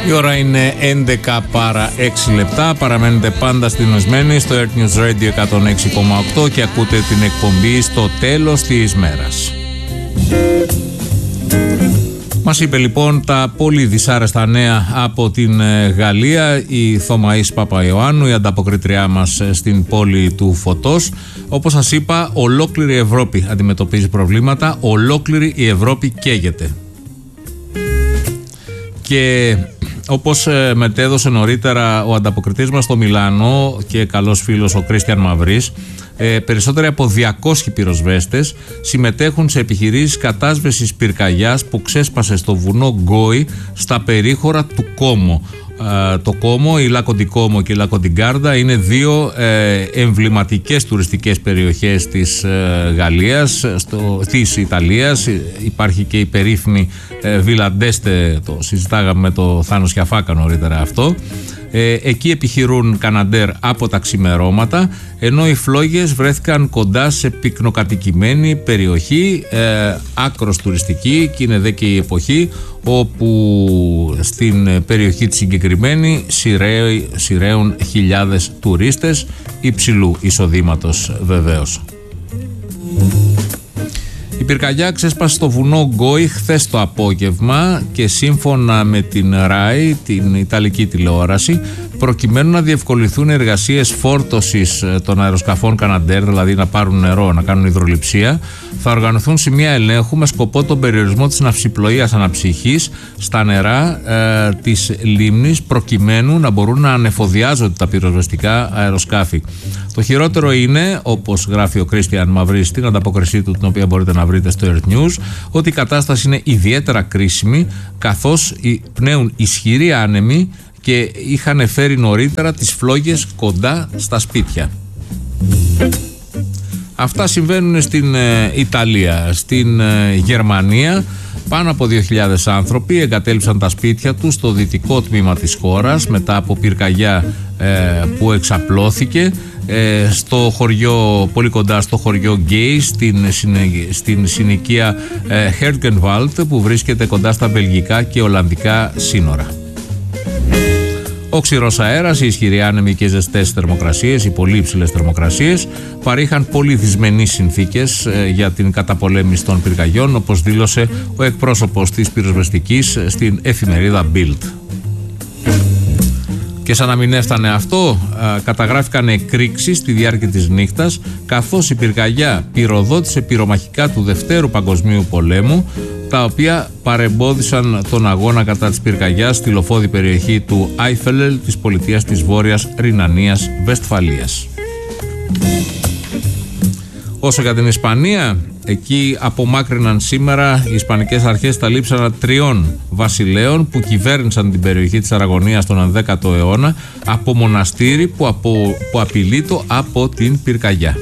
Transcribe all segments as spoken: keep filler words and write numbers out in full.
Η ώρα είναι έντεκα παρά έξι λεπτά. Παραμένετε πάντα συντονισμένοι στο Earth News Radio εκατόν έξι κόμμα οκτώ και ακούτε την εκπομπή στο τέλος της μέρας. Μας είπε λοιπόν τα πολύ δυσάρεστα νέα από την Γαλλία η Θωμαής Παπαϊωάννου, η ανταποκριτριά μας στην πόλη του φωτός. Όπως σας είπα, ολόκληρη η Ευρώπη αντιμετωπίζει προβλήματα, ολόκληρη η Ευρώπη καίγεται. Και όπως μετέδωσε νωρίτερα ο ανταποκριτής μας στο Μιλάνο και καλός φίλος ο Κρίστιαν Μαυρής, περισσότεροι από διακόσιοι πυροσβέστες συμμετέχουν σε επιχειρήσεις κατάσβεσης πυρκαγιάς που ξέσπασε στο βουνό Γκόι στα περίχωρα του Κόμο. Το Κόμο, η Λάκο ντι Κόμο και η Λάκο ντι Γκάρντα είναι δύο ε, εμβληματικές τουριστικές περιοχές της ε, Γαλλίας, στο, της Ιταλίας. Υπάρχει και η περίφημη ε, Βίλα Ντέστε, το συζητάγαμε με το Θάνο Σιαφάκα νωρίτερα αυτό. Ε, εκεί επιχειρούν Καναντέρ από τα ξημερώματα, ενώ οι φλόγες βρέθηκαν κοντά σε πυκνοκατοικημένη περιοχή, ε, άκρος τουριστική, και είναι δε και η εποχή όπου στην περιοχή τη συγκεκριμένη σειραίοι, σειραίουν χιλιάδες τουρίστες υψηλού εισοδήματος βεβαίως. Η πυρκαγιά ξέσπασε στο βουνό Γκόι χθες το απόγευμα και σύμφωνα με την ράι, την Ιταλική τηλεόραση, προκειμένου να διευκολυνθούν εργασίες φόρτωσης των αεροσκαφών Καναντέρ, δηλαδή να πάρουν νερό, να κάνουν υδρολειψία, θα οργανωθούν σημεία ελέγχου με σκοπό τον περιορισμό της ναυσιπλοείας αναψυχής στα νερά ε, της λίμνης, προκειμένου να μπορούν να ανεφοδιάζονται τα πυροσβεστικά αεροσκάφη. Το χειρότερο είναι, όπως γράφει ο Κρίστιαν Μαυρής στην ανταπόκρισή του, την οποία μπορείτε να βρείτε στο Earth News, ότι η κατάσταση είναι ιδιαίτερα κρίσιμη, καθώς πνέουν ισχυροί άνεμοι και είχαν φέρει νωρίτερα τις φλόγες κοντά στα σπίτια. Αυτά συμβαίνουν στην ε, Ιταλία. Στην ε, Γερμανία πάνω από δύο χιλιάδες άνθρωποι εγκατέλειψαν τα σπίτια τους στο δυτικό τμήμα της χώρας μετά από πυρκαγιά ε, που εξαπλώθηκε ε, στο χωριό, πολύ κοντά στο χωριό Γκέι, στην, στην συνοικία ε, Hergenwald, που βρίσκεται κοντά στα βελγικά και ολλανδικά σύνορα. Ο ξηρός αέρας, οι ισχυροί άνεμοι και οι ζεστές θερμοκρασίες, οι πολύ υψηλές θερμοκρασίες, παρήχαν πολύ δυσμενείς συνθήκες ε, για την καταπολέμηση των πυρκαγιών, όπως δήλωσε ο εκπρόσωπος της πυροσβεστικής στην εφημερίδα Bild. Και σαν να μην έφτανε αυτό, α, καταγράφηκαν εκρήξεις στη διάρκεια της νύχτας, καθώς η πυρκαγιά πυροδότησε πυρομαχικά του Δευτέρου Παγκοσμίου Πολέμου, τα οποία παρεμπόδισαν τον αγώνα κατά της πυρκαγιάς στη λοφόδη περιοχή του Άιφελελ της πολιτείας της Βόρειας Ρινανίας Βεσφαλίας. Όσο για την Ισπανία, εκεί απομάκρυναν σήμερα οι Ισπανικές αρχές τα λείψανα τριών βασιλέων που κυβέρνησαν την περιοχή της Αραγωνίας τον ενδέκατο αιώνα από μοναστήρι που, απο, που απειλείτο από την πυρκαγιά.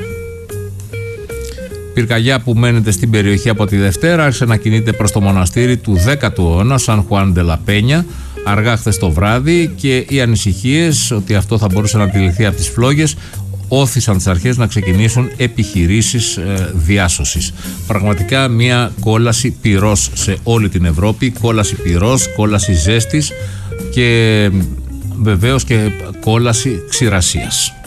Πυρκαγιά που μένεται στην περιοχή από τη Δευτέρα άρχισε να κινείται προς το μοναστήρι του δέκατου αιώνα, Σαν Χουάν ντε λα Πένια, αργά χθες το βράδυ, και οι ανησυχίες ότι αυτό θα μπορούσε να αντιληφθεί από τις φλόγες όθησαν τις αρχές να ξεκινήσουν επιχειρήσεις ε, διάσωσης. Πραγματικά μια κόλαση πυρός σε όλη την Ευρώπη, κόλαση πυρός, κόλαση ζέστης και βεβαίως και κόλαση ξηρασίας.